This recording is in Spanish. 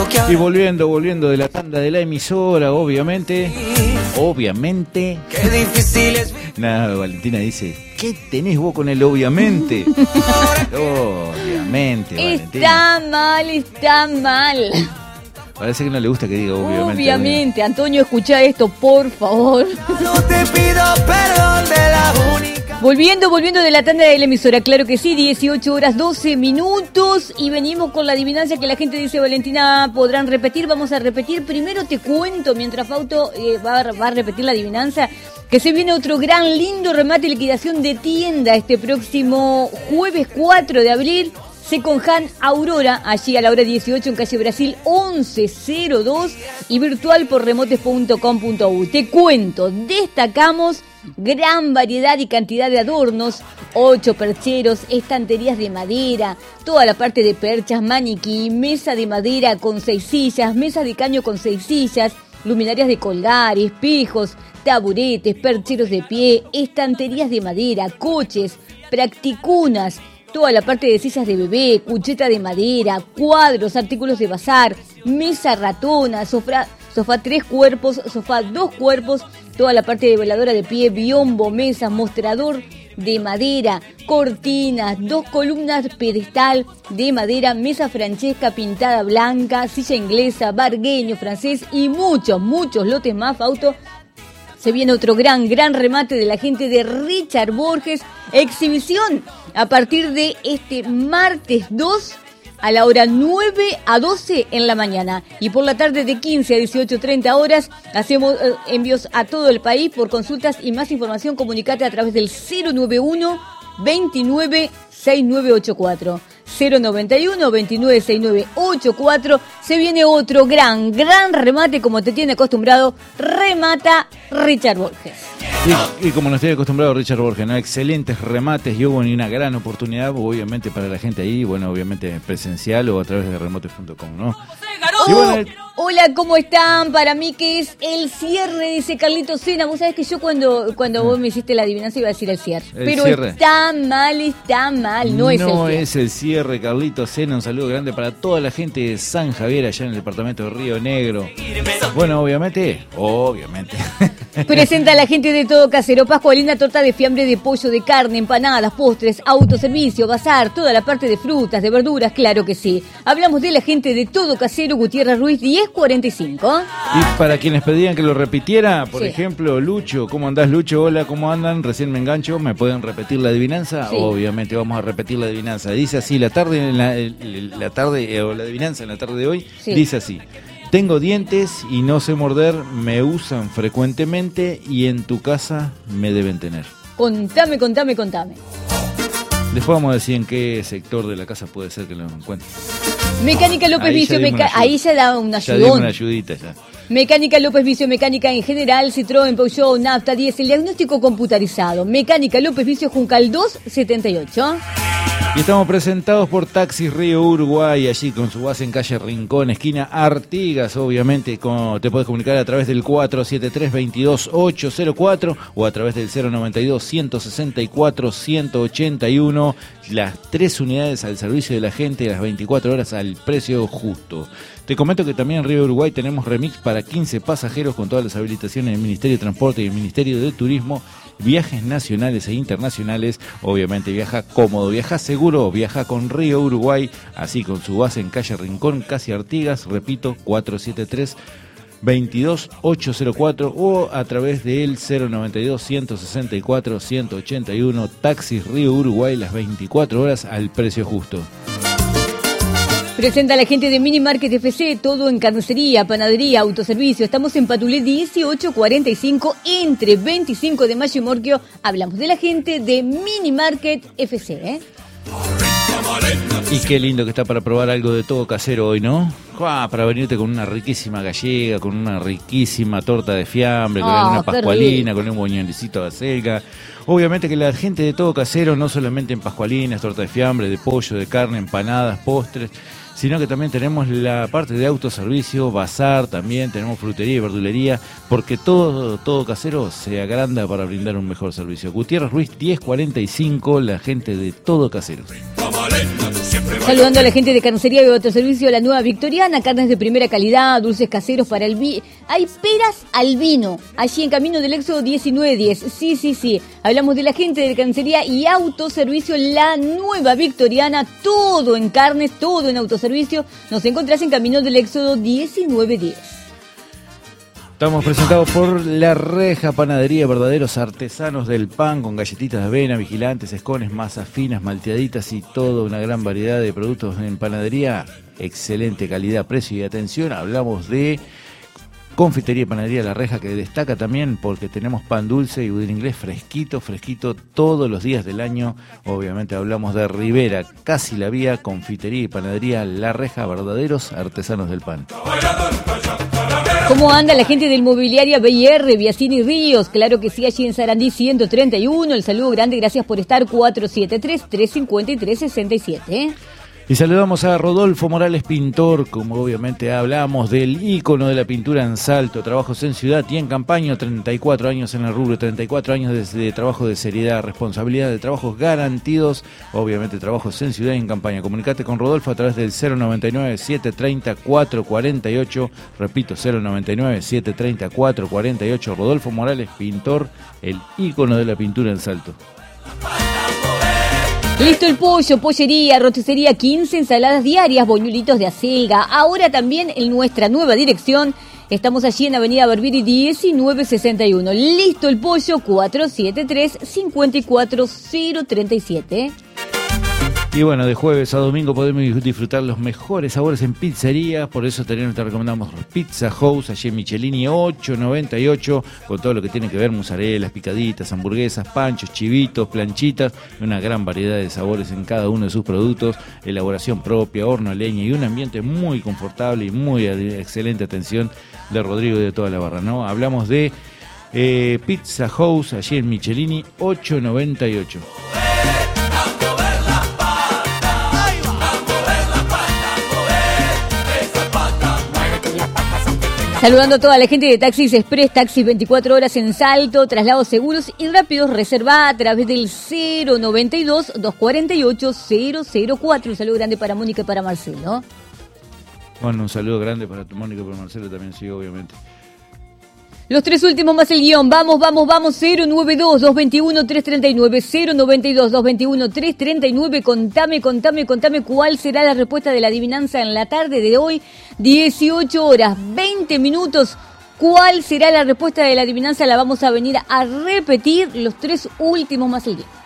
Y volviendo de la tanda de la emisora, obviamente. Qué difícil es. Nada, Valentina dice, ¿qué tenés vos con el obviamente? Obviamente, Valentina. Está mal. Parece que no le gusta que diga obviamente. Obviamente, Antonio, escucha esto, por favor. No te pido perdón de la única. Volviendo de la tanda de la emisora, claro que sí, 18 horas 12 minutos y venimos con la adivinanza que la gente dice, Valentina, ¿podrán repetir? Vamos a repetir. Primero te cuento, mientras Fausto va a repetir la adivinanza, que se viene otro gran lindo remate y liquidación de tienda este próximo jueves 4 de abril. Second Hand Aurora, allí a la hora 18 en calle Brasil 1102 y virtual por remotes.com.u. Te cuento, destacamos gran variedad y cantidad de adornos, 8 percheros, estanterías de madera, toda la parte de perchas, maniquí, mesa de madera con 6 sillas, mesa de caño con 6 sillas, luminarias de colgar, espejos, taburetes, percheros de pie, estanterías de madera, coches, practicunas, toda la parte de sillas de bebé, cucheta de madera, cuadros, artículos de bazar, mesa ratona, sofá 3 cuerpos, sofá 2 cuerpos, toda la parte de veladora de pie, biombo, mesas, mostrador de madera, cortinas, 2 columnas pedestal de madera, mesa francesca pintada blanca, silla inglesa, bargueño, francés y muchos lotes más, Fausto. Se viene otro gran remate de la gente de Richard Borges, exhibición a partir de este martes 2 a la hora 9 a 12 en la mañana. Y por la tarde de 15 a 18:30 horas hacemos envíos a todo el país. Por consultas y más información comunicate a través del 091 29 6984. 091 29 6984. Se viene otro gran remate, como te tiene acostumbrado, remata Richard Borges. Y como nos tiene acostumbrado Richard Borges, ¿no? Excelentes remates y hubo una gran oportunidad, obviamente, para la gente ahí, bueno, obviamente presencial o a través de remotes.com, ¿no? Hola, ¿cómo están? Para mí que es el cierre, dice Carlitos Sena. Vos sabés que yo cuando vos me hiciste la adivinanza iba a decir el cierre. Pero cierre. Está mal, no es el cierre. No es el cierre, Carlitos Sena. Un saludo grande para toda la gente de San Javier, allá en el departamento de Río Negro. Bueno, obviamente. Presenta a la gente de Todo Casero, pascualina, torta de fiambre, de pollo, de carne, empanadas, postres, autoservicio, bazar, toda la parte de frutas, de verduras, claro que sí. Hablamos de la gente de Todo Casero, Gutiérrez Ruiz, 1045. Y para quienes pedían que lo repitiera, por ejemplo, Lucho, ¿cómo andás, Lucho? Hola, ¿cómo andan? Recién me engancho, ¿me pueden repetir la adivinanza? Sí. Obviamente vamos a repetir la adivinanza. Dice así, la adivinanza en la tarde de hoy, dice así. Tengo dientes y no sé morder, me usan frecuentemente y en tu casa me deben tener. Contame. Después vamos a decir en qué sector de la casa puede ser que lo encuentre. Mecánica López Vicio, ahí ya da una ayudón. Ya dimos una ayudita ya. Mecánica López Vicio, mecánica en general, Citroën, Peugeot, Nafta, diésel, diagnóstico computarizado. Mecánica López Vicio, Juncal 278. Y estamos presentados por Taxis Río Uruguay, allí con su base en calle Rincón, esquina Artigas, obviamente. Te puedes comunicar a través del 473-22804 o a través del 092-164-181. Las 3 unidades al servicio de la gente, las 24 horas al precio justo. Te comento que también en Río Uruguay tenemos remix para 15 pasajeros con todas las habilitaciones del Ministerio de Transporte y el Ministerio de Turismo. Viajes nacionales e internacionales, obviamente viaja cómodo, viaja seguro, viaja con Río Uruguay, así con su base en calle Rincón, casi Artigas, repito, 473-22804 o a través del 092-164-181, Taxis Río Uruguay, las 24 horas al precio justo. Presenta a la gente de Mini Market FC, todo en carnicería, panadería, autoservicio. Estamos en Patulé 1845, entre 25 de mayo y Morquio. Hablamos de la gente de Mini Market FC, Y qué lindo que está para probar algo de Todo Casero hoy, ¿no? Para venirte con una riquísima gallega, con una riquísima torta de fiambre, con una pascualina, con un boñoncito de acelga. Obviamente que la gente de Todo Casero, no solamente en pascualinas, torta de fiambre, de pollo, de carne, empanadas, postres, sino que también tenemos la parte de autoservicio, bazar, también tenemos frutería y verdulería, porque todo Casero se agranda para brindar un mejor servicio. Gutiérrez Ruiz 1045, la gente de Todo Casero. Saludando a la gente de Carnicería y Autoservicio La Nueva Victoriana, carnes de primera calidad, dulces caseros para el vino. Hay peras al vino, allí en Camino del Éxodo 1910. Sí. Hablamos de la gente de Carnicería y Autoservicio La Nueva Victoriana, todo en carnes, todo en autoservicio. Nos encontrás en Camino del Éxodo 1910. Estamos presentados por La Reja Panadería, verdaderos artesanos del pan, con galletitas de avena, vigilantes, escones, masas finas, malteaditas y toda una gran variedad de productos en panadería. Excelente calidad, precio y atención. Hablamos de Confitería y Panadería La Reja, que destaca también porque tenemos pan dulce y budín inglés fresquito todos los días del año. Obviamente hablamos de Rivera, casi la vía, Confitería y Panadería La Reja, verdaderos artesanos del pan. ¿Cómo anda la gente del Mobiliaria BIR, Biasini Ríos? Claro que sí, allí en Sarandí 131. El saludo grande, gracias por estar. 473-353-67. Y saludamos a Rodolfo Morales, pintor, como obviamente hablamos del ícono de la pintura en Salto, trabajos en ciudad y en campaña, 34 años en el rubro, 34 años de trabajo de seriedad, responsabilidad, de trabajos garantidos, obviamente trabajos en ciudad y en campaña. Comunicate con Rodolfo a través del 099-730-448, repito, 099-730-448, Rodolfo Morales, pintor, el ícono de la pintura en Salto. Listo el pollo, pollería, roticería 15, ensaladas diarias, boñulitos de acelga. Ahora también en nuestra nueva dirección. Estamos allí en Avenida Barbiri 1961. Listo el pollo, 473-54037. Y bueno, de jueves a domingo podemos disfrutar los mejores sabores en pizzería, por eso te recomendamos Pizza House, allí en Michelini 898, con todo lo que tiene que ver mozzarellas, picaditas, hamburguesas, panchos, chivitos, planchitas, una gran variedad de sabores en cada uno de sus productos, elaboración propia, horno a leña y un ambiente muy confortable y muy excelente atención de Rodrigo y de toda la barra, ¿no? Hablamos de Pizza House, allí en Michelini 898. Saludando a toda la gente de Taxis Express, taxis 24 horas en Salto, traslados seguros y rápidos, reserva a través del 092-248-004. Un saludo grande para Mónica y para Marcelo. Bueno, un saludo grande para Mónica y para Marcelo también, sí, obviamente. Los tres últimos más el guión. Vamos. 092-221-339. 092-221-339. Contame cuál será la respuesta de la adivinanza en la tarde de hoy. 18 horas, 20 minutos. ¿Cuál será la respuesta de la adivinanza? La vamos a venir a repetir los tres últimos más el guión.